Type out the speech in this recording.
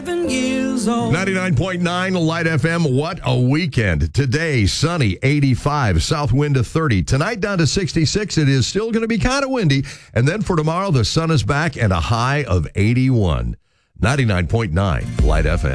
Years old. 99.9 Light FM. What a weekend. Today, sunny, 85, south wind to 30. Tonight, down to 66. It is still going to be kind of windy. And then for tomorrow, the sun is back and a high of 81. 99.9 Light FM.